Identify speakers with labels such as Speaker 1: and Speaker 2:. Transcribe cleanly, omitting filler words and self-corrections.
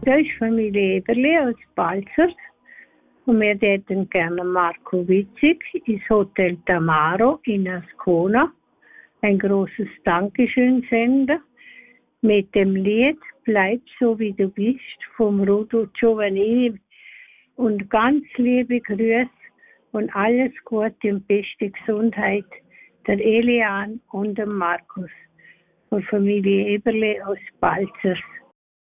Speaker 1: Das ist Familie Eberle aus Balzers. Und wir hätten gerne Marco Witzig ins Hotel Tamaro in Ascona ein großes Dankeschön senden mit dem Lied Bleib so wie du bist vom Rudo Giovanni und ganz liebe Grüße und alles Gute und beste Gesundheit der Elian und dem Markus von Familie Eberle aus Balzers.